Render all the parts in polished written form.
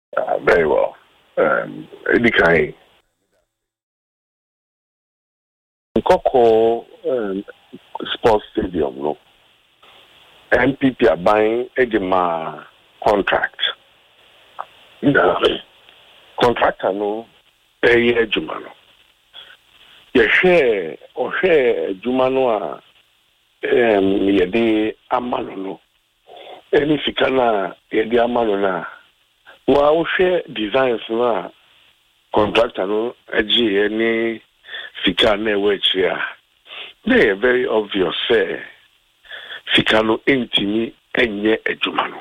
Very well. Edikai. Nkoko Sports Stadium no. MPP are buying a contract. Contractor no pay Jumano. You share or share Jumano yede amano no. Any fikana yede amano na. Wa share designs na contractor no aji any fikana wechia. They are very obvious say fikano intimi enye ejumano.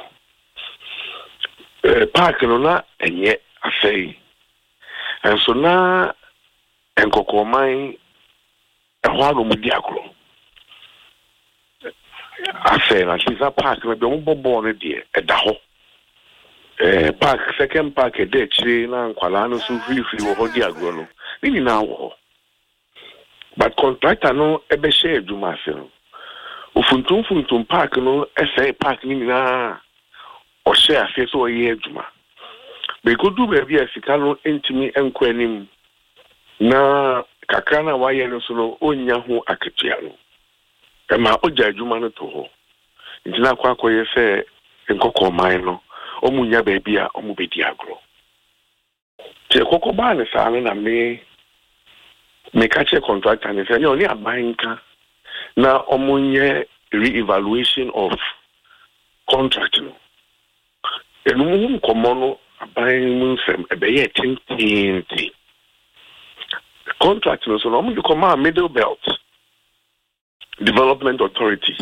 Park no na enye afei. And so na enkokomai ehwalo mudiakro. Afei na tisa park na be mbobo no de edaho. Park second park e de chire na nkwala no so free wo ho diagro no. Ni na wo. But contractor no ebe share ejuma afei no. Ufuntum park no essay park ni na o share afei so ye ejuma. Be go do baby asika no entimi enkwanim na kakra na waye no so no onya ho aketua no. E ma oja ejuma no to ho. Ntina kwa akoye se nkoko man no omunya baby a omubedi agro. Te kokko ba ne sa na me kache contractor ne se oni abanka na omunye re-evaluation of contract no. Enu komono aban munsem ebeye tinti. Contract no so no mu command Middle Belt Development Authority.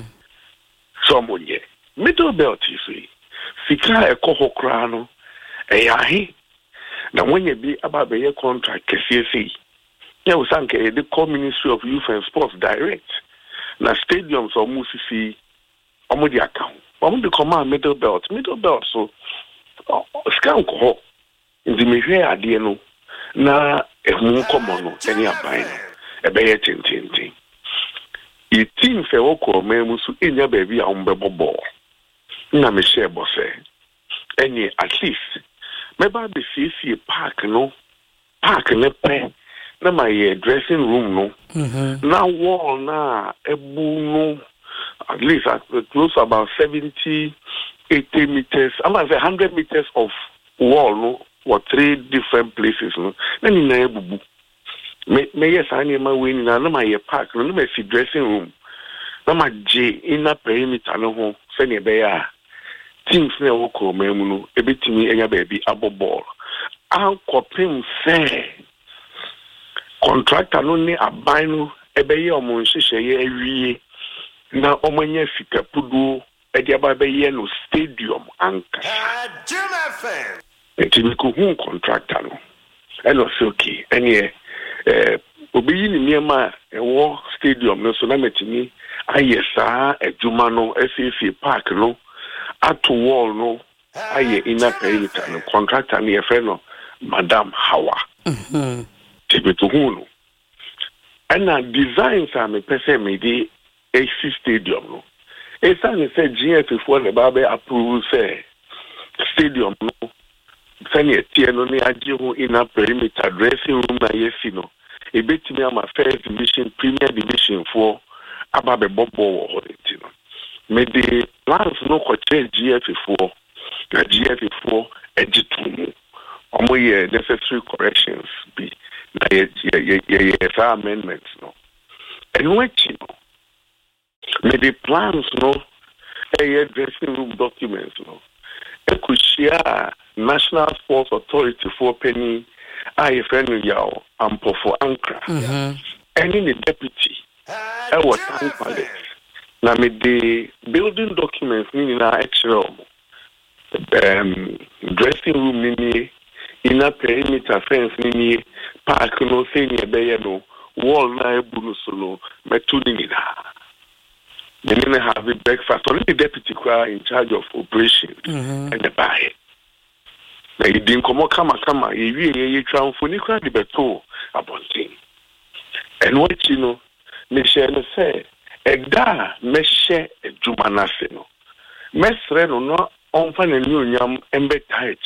So munye Middle Belt you fika ekoho kra no eyahi na wenye bi ababeye contract kesiesi. Ya usanke the Ministry of Youth and Sports direct na stadiums or musisi omudi account. Omudi command Middle Belt so scan ko ndi mehwe ade no na ehun komo no eni aban no ebeye tintintin. E team fe woko memu so enya baby a ombebobo na me share bose eni at least meba be see park ne pe na my dressing room no na wall na ebu no at least close about 70-80 meters, I might say 100 meters of wall no or 3 different places no na ni na ebubu me yes ani ma we ni na my park no me see dressing room na ma je inner perimeter no ho se ne be ya teams na wo ko memu no ebetimi enya baby aboball an kopim se contractor no ni aban no ebeye omo nhihye awie na omanya fika pudu edi ababeye no stadium anka enti ko hu contractor no eno so okay ene obiyi ni niema ewo stadium no so na metimi ayesa ejuma no SAC park no at wall no aye inner perimeter no contractor ni efe no Madam Hawa tibetu hu no ana designs are me pese me di AC stadium no esa ne se GF for the babe approve say stadium no sani etie no ne age ho inner perimeter dressing room na yesi no ebetimi ama first division premier division for ababe bobo wo hoti no me the plans no ko GF for na GF for ejitu omo ye necessary corrections be na ye amendments no and what you know me the plans no dressing room documents no ekushia National Sports Authority for penny I friend yaw ampo for Ankara any the deputy I was palace na me the building documents ni na actual dressing room ni inner perimeter fence ni park no say ni ebeye no wall na ebu no solo metu ni na they didn't have a breakfast. Only the deputy in charge of operations and the buy. Now you didn't come you transfer the beto about thing. And what you know, Michelle say, Eda meshe jumanase no. Mesre no on fan new yam embe